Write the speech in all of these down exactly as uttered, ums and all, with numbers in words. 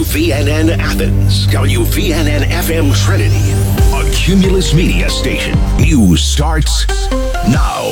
V N N Athens, W V N N F M Trinity, a Cumulus Media station. News starts now.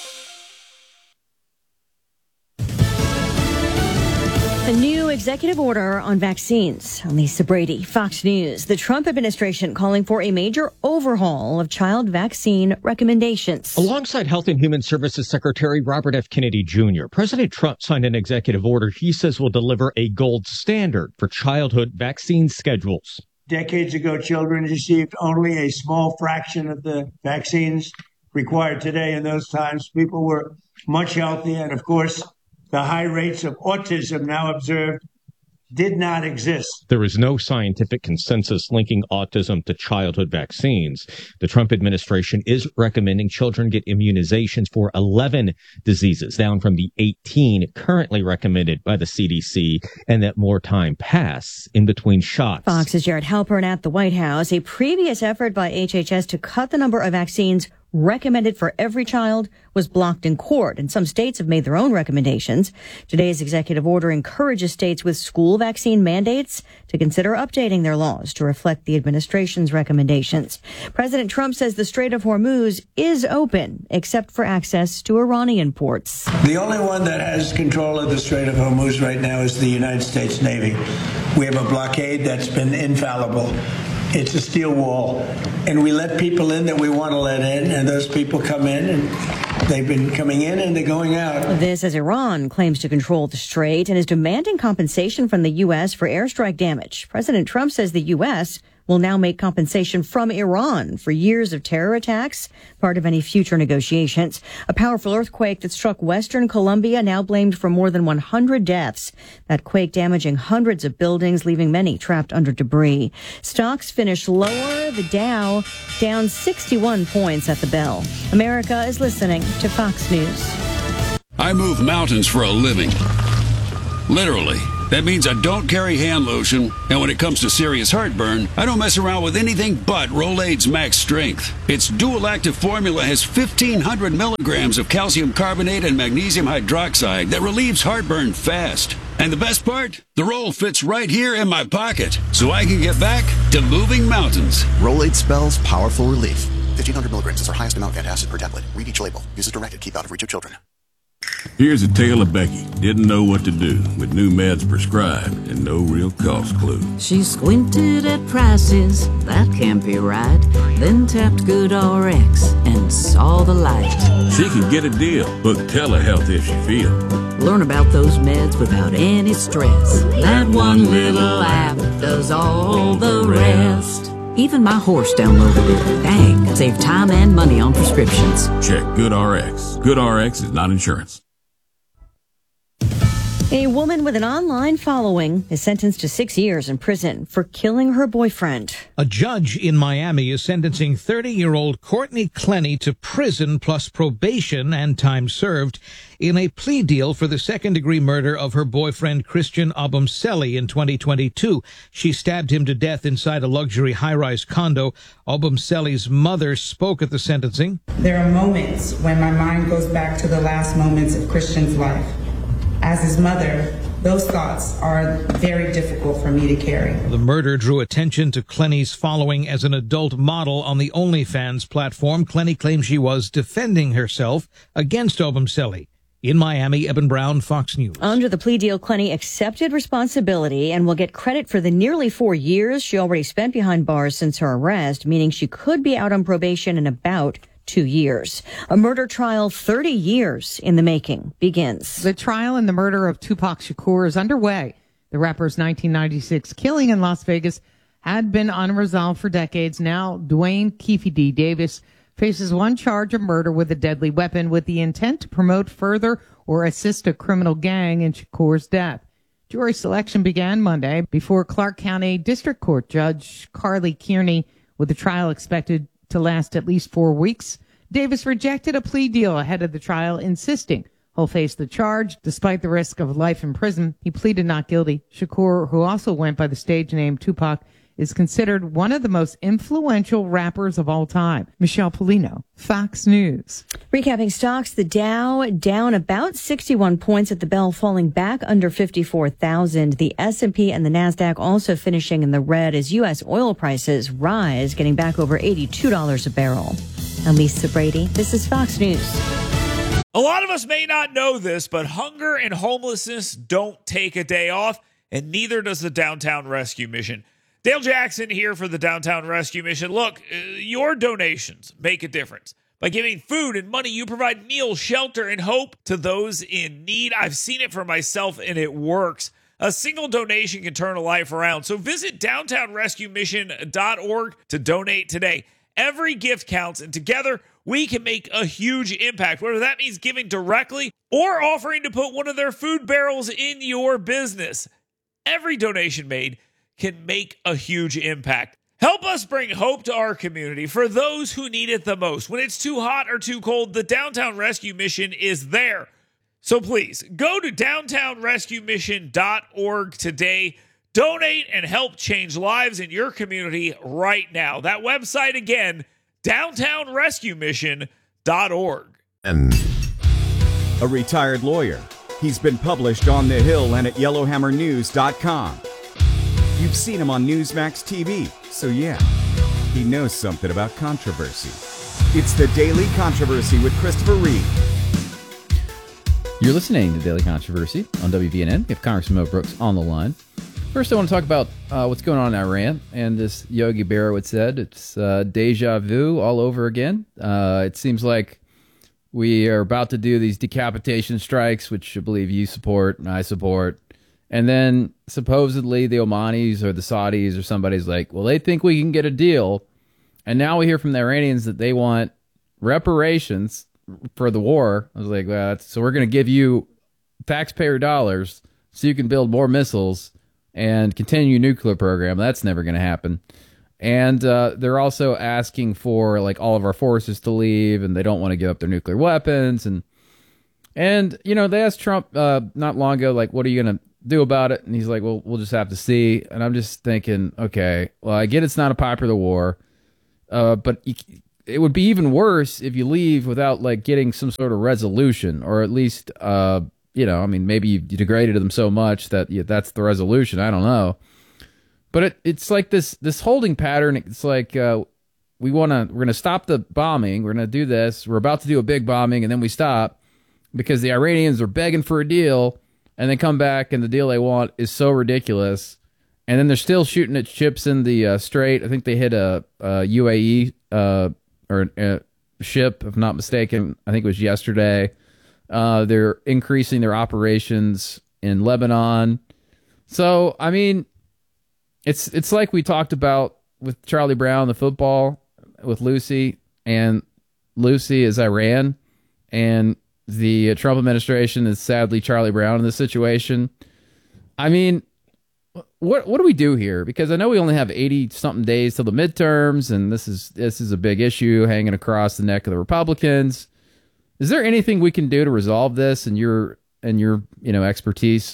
A new executive order on vaccines. I'm Lisa Brady, Fox News. The Trump administration calling for a major overhaul of child vaccine recommendations. Alongside Health and Human Services Secretary Robert F. Kennedy Junior, President Trump signed an executive order he says will deliver a gold standard for childhood vaccine schedules. Decades ago, children received only a small fraction of the vaccines required today. In those times, people were much healthier, and of course, the high rates of autism now observed did not exist. There is no scientific consensus linking autism to childhood vaccines. The Trump administration is recommending children get immunizations for eleven diseases, down from the eighteen currently recommended by the C D C, and that more time pass in between shots. Fox's Jared Halpern at the White House. A previous effort by H H S to cut the number of vaccines recommended for every child was blocked in court, and some states have made their own recommendations. Today's executive order encourages states with school vaccine mandates to consider updating their laws to reflect the administration's recommendations. President Trump says the Strait of Hormuz is open, except for access to Iranian ports. The only one that has control of the Strait of Hormuz right now is the United States Navy. We have a blockade that's been infallible. It's a steel wall, and we let people in that we want to let in, and those people come in, and they've been coming in and they're going out. This as Iran claims to control the strait and is demanding compensation from the U S for airstrike damage. President Trump says the U S will now make compensation from Iran for years of terror attacks, part of any future negotiations. A powerful earthquake that struck western Colombia now blamed for more than one hundred deaths. That quake damaging hundreds of buildings, leaving many trapped under debris. Stocks finished lower, the Dow down sixty-one points at the bell. America is listening to Fox News. I move mountains for a living. Literally. That means I don't carry hand lotion, and when it comes to serious heartburn, I don't mess around with anything but Rolaids Max Strength. Its dual-active formula has fifteen hundred milligrams of calcium carbonate and magnesium hydroxide that relieves heartburn fast. And the best part? The roll fits right here in my pocket, so I can get back to moving mountains. Rolaids spells powerful relief. fifteen hundred milligrams is our highest amount of antacid per tablet. Read each label. Use as directed. Keep out of reach of children. Here's a tale of Becky. Didn't know what to do with new meds prescribed and no real cost clue. She squinted at prices, that can't be right. Then tapped GoodRx and saw the light. She can get a deal. Book telehealth if she feels. Learn about those meds without any stress. That one little app does all the rest. Even my horse downloaded it. Dang, save time and money on prescriptions. Check GoodRx. GoodRx is not insurance. A woman with an online following is sentenced to six years in prison for killing her boyfriend. A judge in Miami is sentencing thirty-year-old Courtney Clenny to prison plus probation and time served in a plea deal for the second-degree murder of her boyfriend Christian Obumseli in twenty twenty-two. She stabbed him to death inside a luxury high-rise condo. Obumseli's mother spoke at the sentencing. There are moments when my mind goes back to the last moments of Christian's life. As his mother, those thoughts are very difficult for me to carry. The murder drew attention to Clenny's following as an adult model on the OnlyFans platform. Clenny claims she was defending herself against Obumseli. In Miami, Eben Brown, Fox News. Under the plea deal, Clenny accepted responsibility and will get credit for the nearly four years she already spent behind bars since her arrest, meaning she could be out on probation in about two years. A murder trial thirty years in the making begins. The trial in the murder of Tupac Shakur is underway. The rapper's nineteen ninety-six killing in Las Vegas had been unresolved for decades. Now, Dwayne Keefe D. Davis faces one charge of murder with a deadly weapon with the intent to promote, further, or assist a criminal gang in Shakur's death. Jury selection began Monday before Clark County District Court Judge Carly Kearney, with the trial expected to last at least four weeks. Davis rejected a plea deal ahead of the trial, insisting he'll face the charge despite the risk of life in prison. He pleaded not guilty. Shakur, who also went by the stage name Tupac, is considered one of the most influential rappers of all time. Michelle Polino, Fox News. Recapping stocks, the Dow down about sixty-one points at the bell, falling back under fifty-four thousand. The S and P and the NASDAQ also finishing in the red as U S oil prices rise, getting back over eighty-two dollars a barrel. I'm Lisa Brady. This is Fox News. A lot of us may not know this, but hunger and homelessness don't take a day off, and neither does the Downtown Rescue Mission. Dale Jackson here for the Downtown Rescue Mission. Look, uh, your donations make a difference. By giving food and money, you provide meals, shelter, and hope to those in need. I've seen it for myself, and it works. A single donation can turn a life around. So visit downtown rescue mission dot org to donate today. Every gift counts, and together we can make a huge impact, whether that means giving directly or offering to put one of their food barrels in your business. Every donation made can make a huge impact. Help us bring hope to our community for those who need it the most. When it's too hot or too cold, the Downtown Rescue Mission is there. So please, go to downtown rescue mission dot org today. Donate and help change lives in your community right now. That website again, downtown rescue mission dot org. And a retired lawyer. He's been published on The Hill and at yellowhammer news dot com. You've seen him on Newsmax T V, so yeah, he knows something about controversy. It's the Daily Controversy with Christopher Reed. You're listening to Daily Controversy on W V N N. We have Congressman Mo Brooks on the line. First, I want to talk about uh, what's going on in Iran. And as Yogi Berra would said, it's uh, deja vu all over again. Uh, it seems like we are about to do these decapitation strikes, which I believe you support and I support. And then supposedly the Omanis or the Saudis or somebody's like, well, they think we can get a deal. And now we hear from the Iranians that they want reparations for the war. I was like, well, that's, so we're going to give you taxpayer dollars so you can build more missiles and continue your nuclear program. That's never going to happen. And uh, they're also asking for like all of our forces to leave, and they don't want to give up their nuclear weapons. And and you know, they asked Trump uh, not long ago, like, what are you going to do about it? And he's like, well, we'll just have to see. And I'm just thinking, okay, well, I get it's not a popular war, uh, but you, it would be even worse if you leave without like getting some sort of resolution, or at least. Uh, You know, I mean, maybe you degraded them so much that yeah, that's the resolution. I don't know. But it, it's like this this holding pattern. It's like uh, we want to, we're going to stop the bombing. We're going to do this. We're about to do a big bombing, and then we stop because the Iranians are begging for a deal, and they come back, and the deal they want is so ridiculous. And then they're still shooting at ships in the uh, Strait. I think they hit a, a U A E uh, or a ship, if I'm not mistaken. I think it was yesterday. Uh, they're increasing their operations in Lebanon. So, I mean, it's it's like we talked about with Charlie Brown, the football, with Lucy, and Lucy is Iran, and the Trump administration is sadly Charlie Brown in this situation. I mean, what what do we do here? Because I know we only have eighty-something days till the midterms, and this is this is a big issue hanging across the neck of the Republicans. Is there anything we can do to resolve this and your and your you know expertise?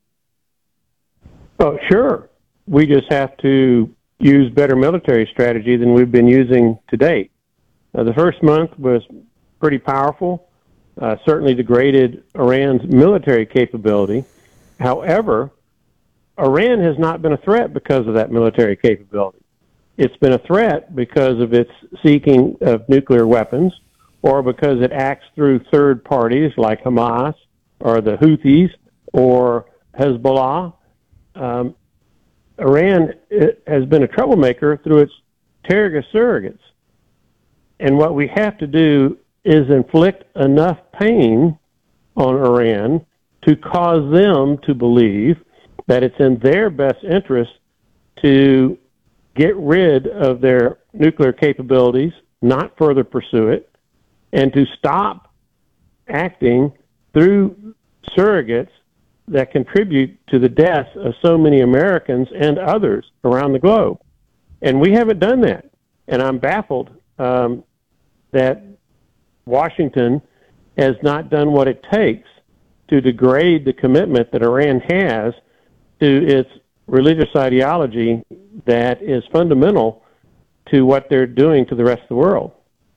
Oh, sure. We just have to use better military strategy than we've been using to date. Uh, the first month was pretty powerful, uh, certainly degraded Iran's military capability. However, Iran has not been a threat because of that military capability. It's been a threat because of its seeking of nuclear weapons, or because it acts through third parties like Hamas or the Houthis or Hezbollah. Um, Iran has been a troublemaker through its terrorist surrogates. And what we have to do is inflict enough pain on Iran to cause them to believe that it's in their best interest to get rid of their nuclear capabilities, not further pursue it, and to stop acting through surrogates that contribute to the deaths of so many Americans and others around the globe. And we haven't done that. And I'm baffled um, that Washington has not done what it takes to degrade the commitment that Iran has to its religious ideology that is fundamental to what they're doing to the rest of the world.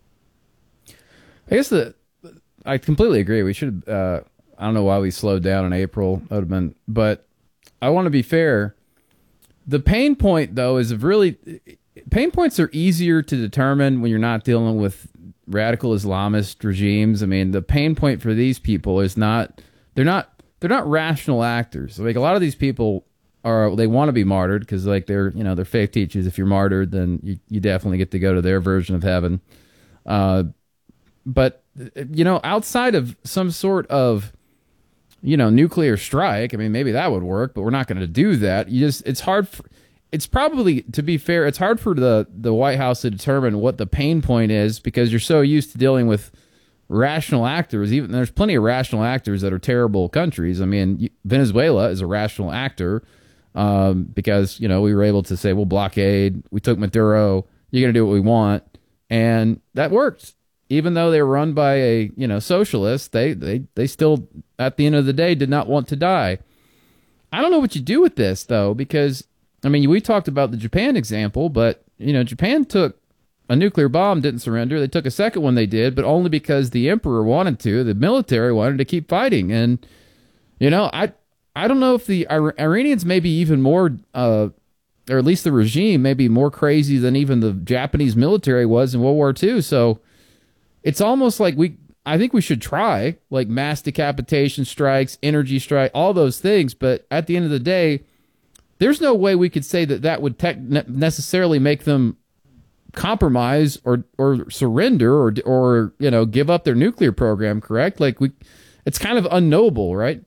I guess the I completely agree. We should. Uh, I don't know why we slowed down in April. That would have been, but I want to be fair. The pain point, though, is really pain points are easier to determine when you're not dealing with radical Islamist regimes. I mean, the pain point for these people is not they're not they're not rational actors. Like a lot of these people are, they want to be martyred because like they're you know their faith teaches if you're martyred, then you, you definitely get to go to their version of heaven. Uh, but you know, outside of some sort of you know nuclear strike, I mean, maybe that would work, but we're not going to do that. You just it's hard. For, It's probably, to be fair, it's hard for the, the White House to determine what the pain point is because you're so used to dealing with rational actors. Even there's plenty of rational actors that are terrible countries. I mean, Venezuela is a rational actor um, because, you know, we were able to say, well, blockade, we took Maduro, you're going to do what we want. And that worked. Even though they were run by a, you know, socialist, they, they, they still, at the end of the day, did not want to die. I don't know what you do with this, though, because I mean, we talked about the Japan example, but, you know, Japan took a nuclear bomb, didn't surrender. They took a second one, they did, but only because the emperor wanted to. The military wanted to keep fighting. And, you know, I I don't know if the Iranians may be even more, uh, or at least the regime may be more crazy than even the Japanese military was in World War Two. So it's almost like we, I think we should try, like mass decapitation strikes, energy strike, all those things. But at the end of the day, there's no way we could say that that would tech necessarily make them compromise or or surrender or or you know give up their nuclear program. Correct? Like we, it's kind of unknowable, right?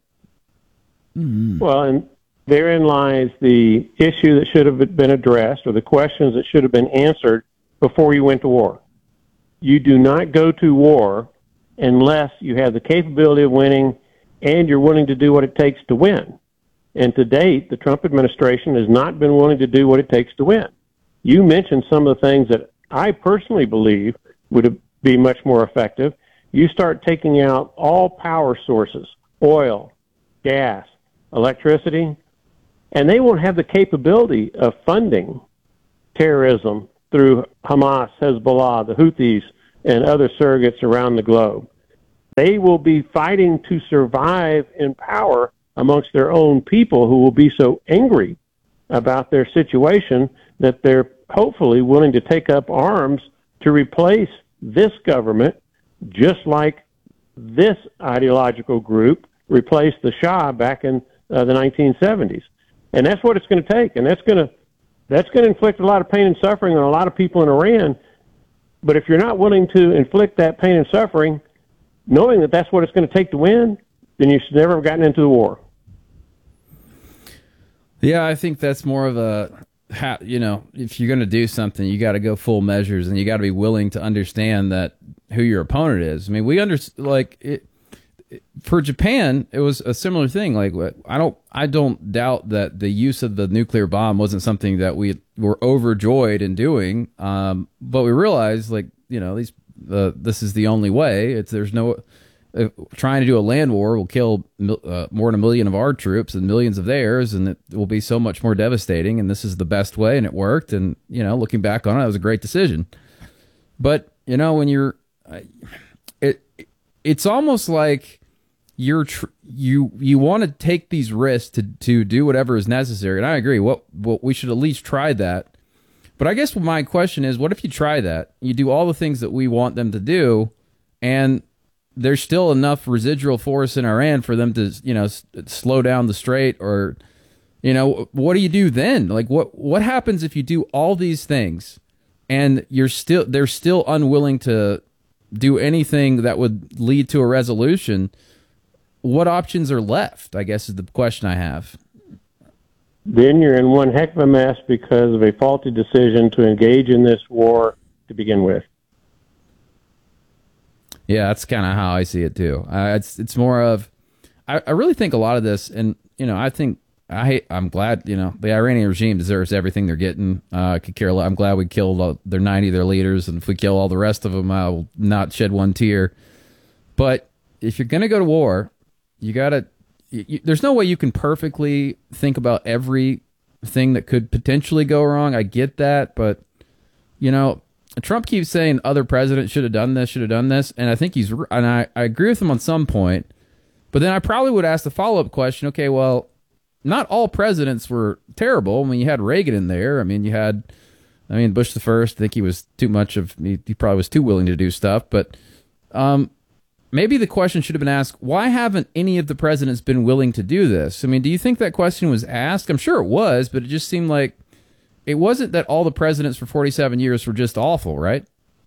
Mm-hmm. Well, and therein lies the issue that should have been addressed, or the questions that should have been answered before you went to war. You do not go to war unless you have the capability of winning and you're willing to do what it takes to win. And to date, the Trump administration has not been willing to do what it takes to win. You mentioned some of the things that I personally believe would be much more effective. You start taking out all power sources, oil, gas, electricity, and they won't have the capability of funding terrorism through Hamas, Hezbollah, the Houthis, and other surrogates around the globe. They will be fighting to survive in power amongst their own people who will be so angry about their situation that they're hopefully willing to take up arms to replace this government, just like this ideological group replaced the Shah back in uh, the nineteen seventies. And that's what it's going to take. And that's going to that's going to inflict a lot of pain and suffering on a lot of people in Iran. But if you're not willing to inflict that pain and suffering, knowing that that's what it's going to take to win, then you should never have gotten into the war. Yeah, I think that's more of a, you know, if you're going to do something, you got to go full measures, and you got to be willing to understand that who your opponent is. I mean, we under like it, it, for Japan, it was a similar thing. Like, I don't, I don't doubt that the use of the nuclear bomb wasn't something that we were overjoyed in doing. Um, but we realized, like, you know, these, uh, this is the only way. It's there's no. Uh, trying to do a land war will kill uh, more than a million of our troops and millions of theirs, and it will be so much more devastating. And this is the best way, and it worked. And you know, looking back on it, it was a great decision. But you know, when you're, uh, it it's almost like you're tr- you you want to take these risks to to do whatever is necessary. And I agree. What what we should at least try that. But I guess my question is, what if you try that? You do all the things that we want them to do, and there's still enough residual force in Iran for them to, you know, s- slow down the strait, or, you know, what do you do then? Like, what what happens if you do all these things and you're still they're still unwilling to do anything that would lead to a resolution? What options are left, I guess, is the question I have. Then you're in one heck of a mess because of a faulty decision to engage in this war to begin with. Yeah, that's kind of how I see it too. Uh, it's it's more of, I, I really think a lot of this, and you know, I think I hate, I'm glad, you know, the Iranian regime deserves everything they're getting. Uh, I could care a lot. I'm glad we killed all, their ninety of their leaders, and if we kill all the rest of them, I will not shed one tear. But if you're gonna go to war, you gotta. You, there's no way you can perfectly think about every thing that could potentially go wrong. I get that, but, you know, Trump keeps saying other presidents should have done this, should have done this, and I think he's, and I, I agree with him on some point, but then I probably would ask the follow-up question, okay, well, not all presidents were terrible. I mean, you had Reagan in there. I mean, you had, I mean, Bush the first, I think he was too much of, he, he probably was too willing to do stuff, but um, maybe the question should have been asked, why haven't any of the presidents been willing to do this? I mean, do you think that question was asked? I'm sure it was, but it just seemed like it wasn't that all the presidents for forty-seven years were just awful, right?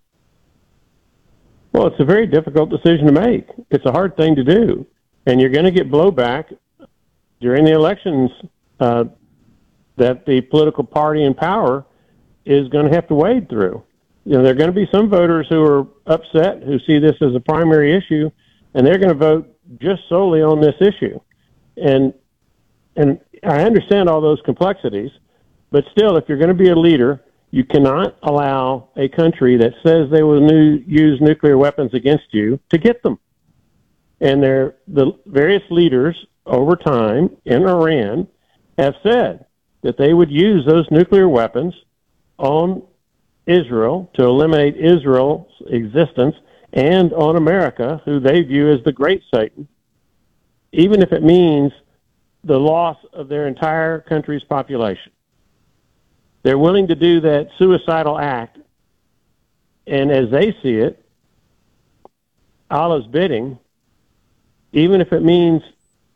Well, it's a very difficult decision to make. It's a hard thing to do. And you're going to get blowback during the elections uh, that the political party in power is going to have to wade through. You know, there are going to be some voters who are upset, who see this as a primary issue, and they're going to vote just solely on this issue. And and I understand all those complexities, but still, if you're going to be a leader, you cannot allow a country that says they will nu- use nuclear weapons against you to get them. And there, the various leaders over time in Iran have said that they would use those nuclear weapons on Israel to eliminate Israel's existence and on America, who they view as the great Satan, even if it means the loss of their entire country's population. They're willing to do that suicidal act, and as they see it, Allah's bidding, even if it means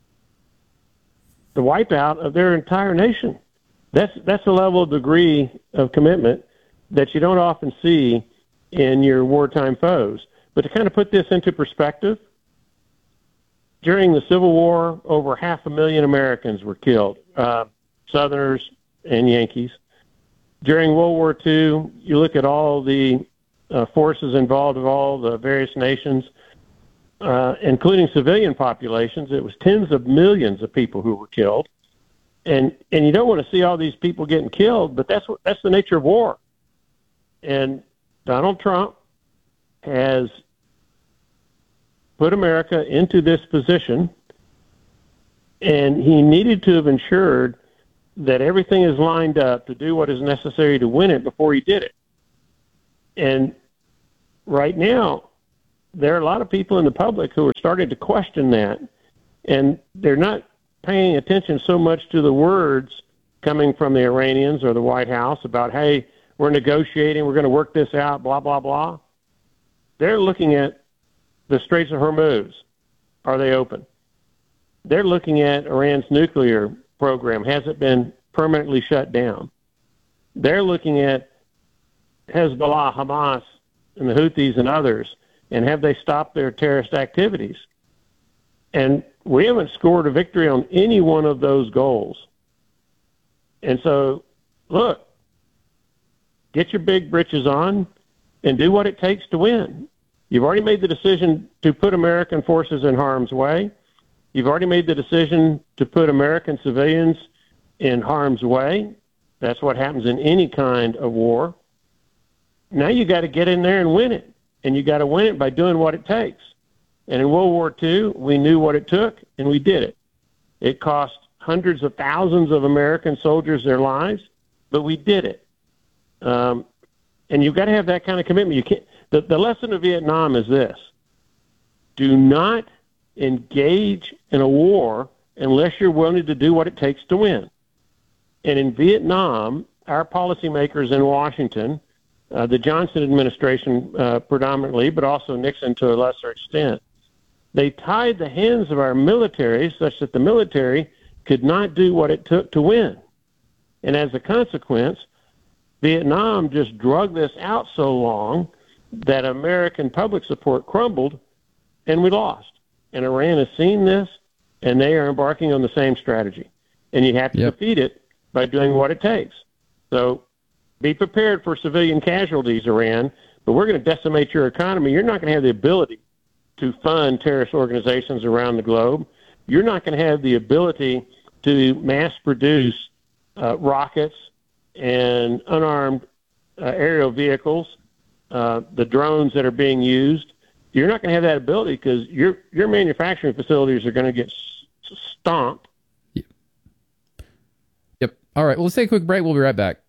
the wipeout of their entire nation. That's that's a level of degree of commitment that you don't often see in your wartime foes. But to kind of put this into perspective, during the Civil War, over half a million Americans were killed, uh, Southerners and Yankees. During World War Two, you look at all the uh, forces involved of all the various nations, uh, including civilian populations. It was tens of millions of people who were killed. And and you don't want to see all these people getting killed, but that's what, that's the nature of war. And Donald Trump has put America into this position, and he needed to have ensured that everything is lined up to do what is necessary to win it before he did it. And right now, there are a lot of people in the public who are starting to question that, and they're not paying attention so much to the words coming from the Iranians or the White House about, hey, we're negotiating, we're going to work this out, blah, blah, blah. They're looking at the Straits of Hormuz. Are they open? They're looking at Iran's nuclear program. Has it been permanently shut down? They're looking at Hezbollah, Hamas, and the Houthis and others, and have they stopped their terrorist activities? And we haven't scored a victory on any one of those goals. And so, look, get your big britches on and do what it takes to win. You've already made the decision to put American forces in harm's way. You've already made the decision to put American civilians in harm's way. That's what happens in any kind of war. Now you got to get in there and win it. And you got to win it by doing what it takes. And in World War Two, we knew what it took, and we did it. It cost hundreds of thousands of American soldiers their lives, but we did it. Um, and you've got to have that kind of commitment. You can't. The, the lesson of Vietnam is this: do not engage in a war unless you're willing to do what it takes to win. And in Vietnam, our policymakers in Washington, uh, the Johnson administration uh, predominantly, but also Nixon to a lesser extent, they tied the hands of our military such that the military could not do what it took to win. And as a consequence, Vietnam just drug this out so long that American public support crumbled, and we lost. And Iran has seen this, and they are embarking on the same strategy. And you have to yep. defeat it by doing what it takes. So be prepared for civilian casualties, Iran, but we're going to decimate your economy. You're not going to have the ability to fund terrorist organizations around the globe. You're not going to have the ability to mass produce uh, rockets and unarmed uh, aerial vehicles, uh, the drones that are being used. You're not going to have that ability because your your manufacturing facilities are going to get stomped. Yep, All right, well, let's take a quick break. We'll be right back.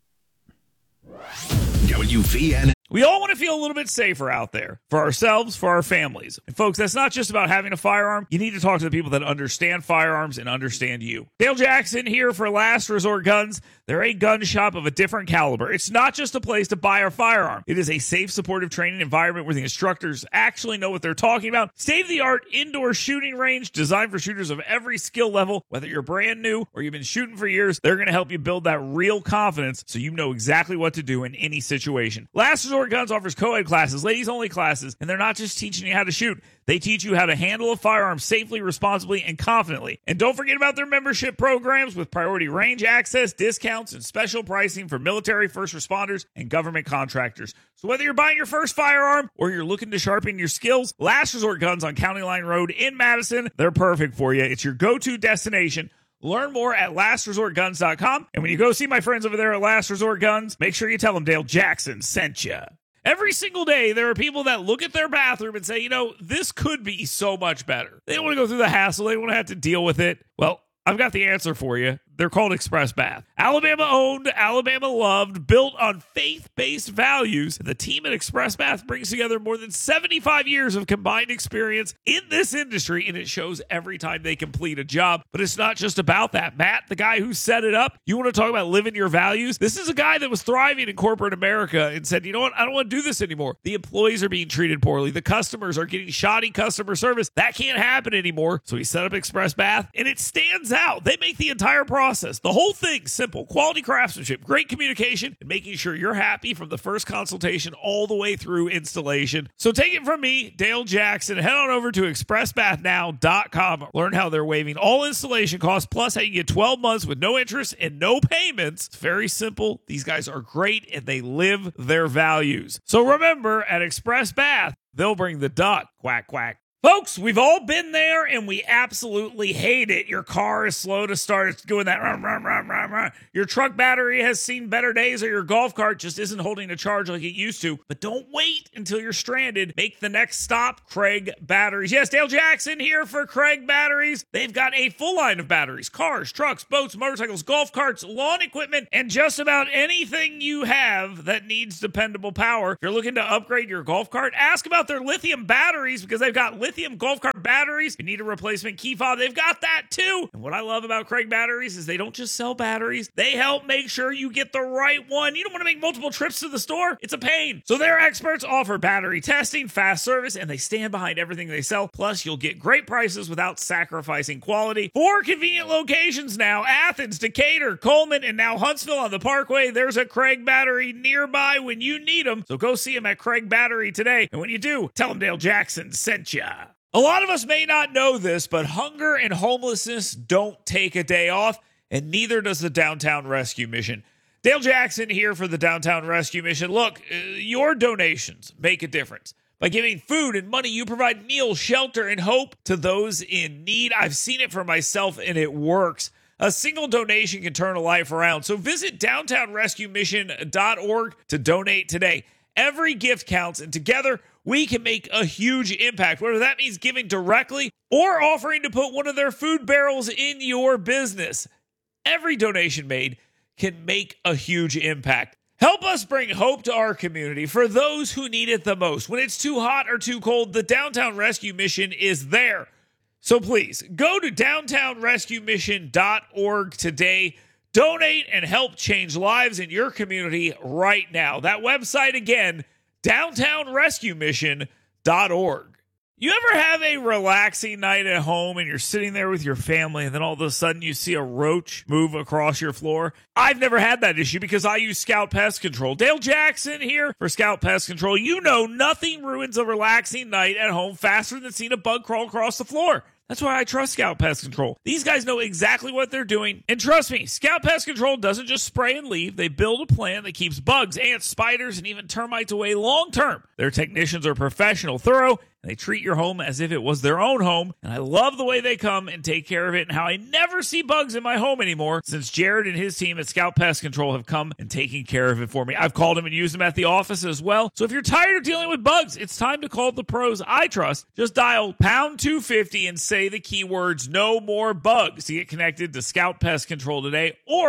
W V N. We all want to feel a little bit safer out there for ourselves, for our families. And folks, that's not just about having a firearm. You need to talk to the people that understand firearms and understand you. Dale Jackson here for Last Resort Guns. They're a gun shop of a different caliber. It's not just a place to buy a firearm. It is a safe, supportive training environment where the instructors actually know what they're talking about. State-of-the-art indoor shooting range designed for shooters of every skill level. Whether you're brand new or you've been shooting for years, they're going to help you build that real confidence so you know exactly what to do in any situation. Last Resort Guns offers co-ed classes, ladies-only classes, and they're not just teaching you how to shoot. They teach you how to handle a firearm safely, responsibly, and confidently. And don't forget about their membership programs with priority range access, discounts, and special pricing for military, first responders, and government contractors. So whether you're buying your first firearm or you're looking to sharpen your skills, Last Resort Guns on County Line Road in Madison, they're perfect for you. It's your go-to destination. Learn more at last resort guns dot com. And when you go see my friends over there at Last Resort Guns, make sure you tell them Dale Jackson sent you. Every single day, there are people that look at their bathroom and say, you know, this could be so much better. They don't want to go through the hassle. They don't want to have to deal with it. Well, I've got the answer for you. They're called Express Bath. Alabama owned, Alabama loved, built on faith-based values. The team at Express Bath brings together more than seventy-five years of combined experience in this industry, and it shows every time they complete a job. But it's not just about that. Matt, the guy who set it up, you want to talk about living your values? This is a guy that was thriving in corporate America and said, you know what? I don't want to do this anymore. The employees are being treated poorly. The customers are getting shoddy customer service. That can't happen anymore. So he set up Express Bath, and it stands out. They make the entire process Process. The whole thing simple. Quality craftsmanship, great communication, and making sure you're happy from the first consultation all the way through installation. So take it from me, Dale Jackson. Head on over to express bath now dot com. Learn how they're waiving all installation costs, plus how you get twelve months with no interest and no payments. It's very simple. These guys are great, and they live their values. So remember, at Express Bath, they'll bring the duck. Quack, quack. Folks, we've all been there, and we absolutely hate it. Your car is slow to start. It's doing that. Run, run, run, run, run. Your truck battery has seen better days, or your golf cart just isn't holding a charge like it used to. But don't wait until you're stranded. Make the next stop, Craig Batteries. Yes, Dale Jackson here for Craig Batteries. They've got a full line of batteries, cars, trucks, boats, motorcycles, golf carts, lawn equipment, and just about anything you have that needs dependable power. If you're looking to upgrade your golf cart, ask about their lithium batteries, because they've got lithium golf cart batteries. If you need a replacement key fob, they've got that too. And what I love about Craig Batteries is they don't just sell batteries. They help make sure you get the right one. You don't want to make multiple trips to the store. It's a pain. So their experts offer battery testing, fast service, and they stand behind everything they sell. Plus, you'll get great prices without sacrificing quality. Four convenient locations now: Athens, Decatur, Coleman, and now Huntsville on the Parkway. There's a Craig Battery nearby when you need them. So go see them at Craig Battery today. And when you do, tell them Dale Jackson sent ya. A lot of us may not know this, but hunger and homelessness don't take a day off, and neither does the Downtown Rescue Mission. Dale Jackson here for the Downtown Rescue Mission. Look, uh, your donations make a difference. By giving food and money, you provide meals, shelter, and hope to those in need. I've seen it for myself, and it works. A single donation can turn a life around. So visit downtown rescue mission dot org to donate today. Every gift counts, and together we can make a huge impact, whether that means giving directly or offering to put one of their food barrels in your business. Every donation made can make a huge impact. Help us bring hope to our community for those who need it the most. When it's too hot or too cold, the Downtown Rescue Mission is there. So please, go to downtown rescue mission dot org today. Donate and help change lives in your community right now. That website again, downtown rescue mission dot org. You ever have a relaxing night at home and you're sitting there with your family and then all of a sudden you see a roach move across your floor? I've never had that issue because I use Scout Pest Control. Dale Jackson here for Scout Pest Control. You know nothing ruins a relaxing night at home faster than seeing a bug crawl across the floor. That's why I trust Scout Pest Control. These guys know exactly what they're doing. And trust me, Scout Pest Control doesn't just spray and leave. They build a plan that keeps bugs, ants, spiders, and even termites away long term. Their technicians are professional, thorough, and they treat your home as if it was their own home. And I love the way they come and take care of it and how I never see bugs in my home anymore since Jared and his team at Scout Pest Control have come and taken care of it for me. I've called them and used them at the office as well. So if you're tired of dealing with bugs, it's time to call the pros I trust. Just dial pound two fifty and say the keywords no more bugs to get connected to Scout Pest Control today, or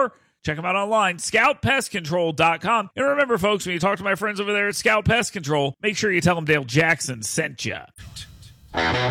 Check them out online, scout pest control dot com. And remember, folks, when you talk to my friends over there at Scout Pest Control, make sure you tell them Dale Jackson sent you.